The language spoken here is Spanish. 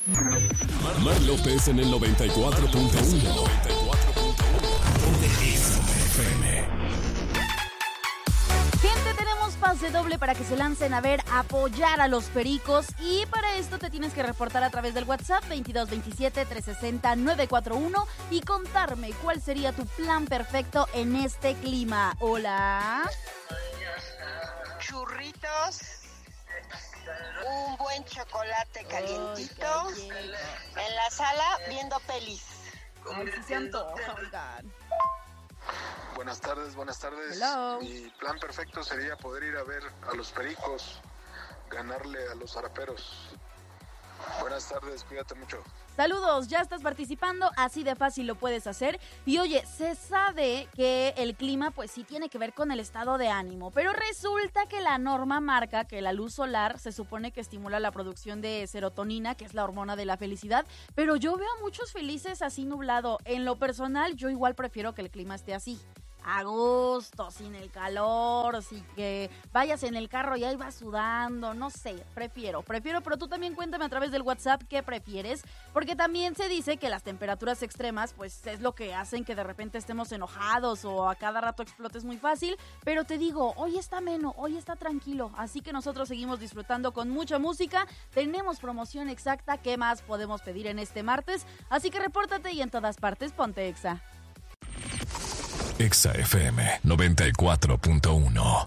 Mar López en el 94.1. Gente, tenemos pase doble para que se lancen a ver, apoyar a los Pericos. Y para esto te tienes que reportar a través del WhatsApp 2227-360-941 y contarme cuál sería tu plan perfecto en este clima. Hola. Churritos, un buen chocolate calientito, en la sala viendo pelis. Ay, si se antoja, oigan. Buenas tardes. Hello. Mi plan perfecto sería poder ir a ver a los Pericos, ganarle a los Zaraperos. Buenas tardes, cuídate mucho. Saludos, ya estás participando, así de fácil lo puedes hacer. Y oye, se sabe que el clima pues sí tiene que ver con el estado de ánimo, pero resulta que la norma marca que la luz solar se supone que estimula la producción de serotonina, que es la hormona de la felicidad, pero yo veo a muchos felices así nublado. En lo personal, yo igual prefiero que el clima esté así, a gusto, sin el calor, así que vayas en el carro y ahí vas sudando, no sé, prefiero, pero tú también cuéntame a través del WhatsApp qué prefieres, porque también se dice que las temperaturas extremas pues es lo que hacen que de repente estemos enojados o a cada rato explotes muy fácil, pero te digo, hoy está ameno, hoy está tranquilo, así que nosotros seguimos disfrutando con mucha música, tenemos promoción exacta, ¿qué más podemos pedir en este martes? Así que repórtate y en todas partes ponte Exa. Exa FM 94.1.